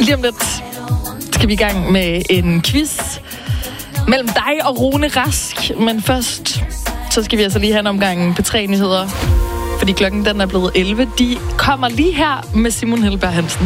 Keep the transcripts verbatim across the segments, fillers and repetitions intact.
Lige om lidt skal vi i gang med en quiz mellem dig og Rune Rask. Men først, så skal vi altså lige have en omgang P tre-nyheder. Fordi klokken den er blevet elleve. De kommer lige her med Simon Helberg Hansen.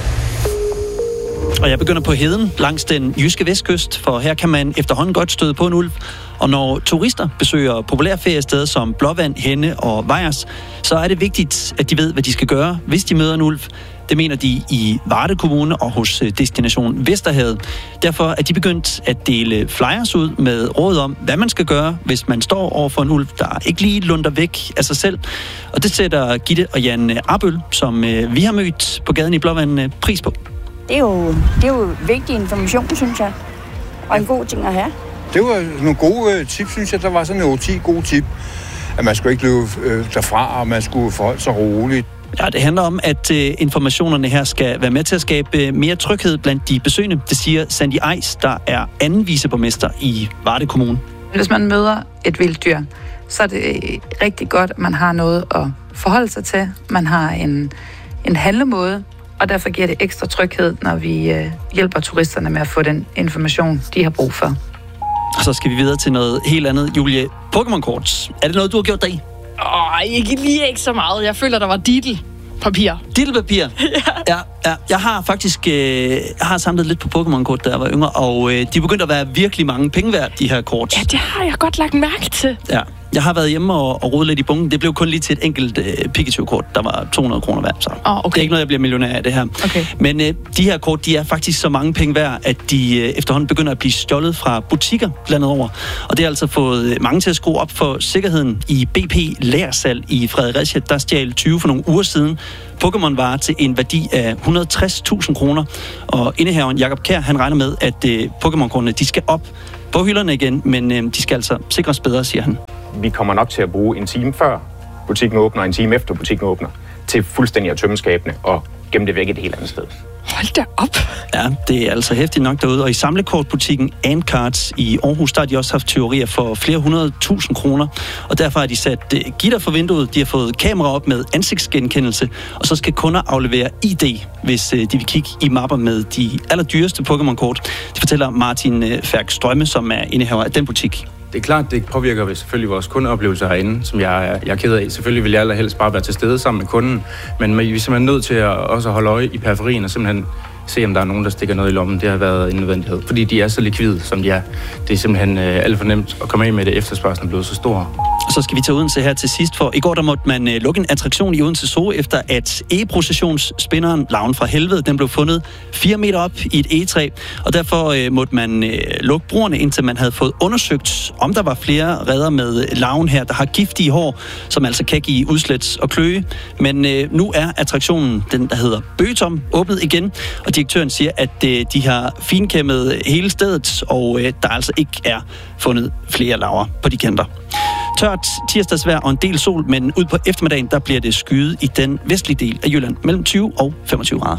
Og jeg begynder på heden langs den jyske vestkyst, for her kan man efterhånden godt støde på en ulv. Og når turister besøger populære feriesteder som Blåvand, Henne og Vejers, så er det vigtigt, at de ved, hvad de skal gøre, hvis de møder en ulv. Det mener de i Varde Kommune og hos Destination Vesterhavet. Derfor er de begyndt at dele flyers ud med råd om, hvad man skal gøre, hvis man står over for en ulv, der ikke lige lunder væk af sig selv. Og det sætter Gitte og Jan Arbøl, som vi har mødt på gaden i Blåvand, pris på. Det er jo, det er jo vigtig information, synes jeg. Og en god ting at have. Det var nogle gode tip, synes jeg. Der var sådan otte ti gode tip. At man skulle ikke løbe øh, derfra, og man skulle forholde sig roligt. Ja, det handler om, at øh, informationerne her skal være med til at skabe mere tryghed blandt de besøgende. Det siger Sandy Eis, der er anden viceborgmester i Varde Kommune. Hvis man møder et vildt dyr, så er det rigtig godt, at man har noget at forholde sig til. Man har en, en handlemåde, og derfor giver det ekstra tryghed, når vi øh, hjælper turisterne med at få den information, de har brug for. Og så skal vi videre til noget helt andet. Julie, Pokémon-kort. Er det noget, du har gjort dig? Åh, ikke lige ikke så meget. Jeg føler, der var Diddle-papir. Diddle-papir? Ja. Ja, ja. Jeg har faktisk øh, jeg har samlet lidt på Pokémon-kort, da jeg var yngre, og øh, de begyndte at være virkelig mange penge værd, de her kort. Ja, det har jeg godt lagt mærke til. Ja. Jeg har været hjemme og, og rodet lidt i bunken. Det blev kun lige til et enkelt øh, Pikachu-kort, der var to hundrede kroner værd. Så oh, okay. Det er ikke noget, jeg bliver millionær af, det her. Okay. Men øh, de her kort, de er faktisk så mange penge værd, at de øh, efterhånden begynder at blive stjålet fra butikker blandet over. Og det har altså fået mange til at skrue op for sikkerheden. I B P Lagersal i Fredericia, der stjal tyve for nogle uger siden Pokémon-varer til en værdi af et hundrede og tres tusind kroner. Og indehaveren Jakob Kjær, han regner med, at øh, Pokémon-kortene, de skal op på hylderne igen, men øh, de skal altså sikres bedre, siger han. Vi kommer nok til at bruge en time før butikken åbner, og en time efter butikken åbner, til fuldstændig at tømme skabene og gemme det væk et helt andet sted. Hold da op. Ja, det er altså hæftigt nok derude. Og i samlekortbutikken Andcards i Aarhus, der har de også haft tyverier for flere hundrede tusind kroner. Og derfor har de sat uh, gitter for vinduet. De har fået kamera op med ansigtsgenkendelse. Og så skal kunder aflevere I D, hvis uh, de vil kigge i mapper med de allerdyreste Pokémon-kort. Det fortæller Martin uh, Færk Strømme, som er indehaver af den butik. Det er klart, det påvirker selvfølgelig vores kundeoplevelser herinde, som jeg er, jeg er ked af. Selvfølgelig vil jeg allerhelst bare være til stede sammen med kunden, men vi er simpelthen nødt til at også holde øje i periferien og simpelthen se, om der er nogen, der stikker noget i lommen. Det har været en nødvendighed, fordi de er så likvide, som de er. Det er simpelthen øh, alt for nemt at komme af med det, efterspørgslen er blevet så stor. Og så skal vi til Odense her til sidst, for i går der måtte man øh, lukke en attraktion i Odense Zoo, efter at egeprocessionsspinderen Larven fra Helvede, den blev fundet fire meter op i et egetræ, og derfor øh, måtte man øh, lukke broerne, indtil man havde fået undersøgt, om der var flere reder med larven her, der har giftige hår, som altså kan give udslæt og kløe. Men øh, nu er attraktionen, den der hedder Bøgetom, åbnet igen, og direktøren siger, at øh, de har finkæmmet hele stedet, og øh, der altså ikke er fundet flere larver på de kanter. Tørt tirsdagsvejr og en del sol, men ud på eftermiddagen, der bliver det skyet i den vestlige del af Jylland mellem tyve og femogtyve grader.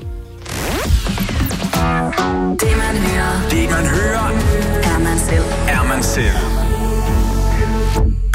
Det man hører, det man hører, er man selv. Er man selv.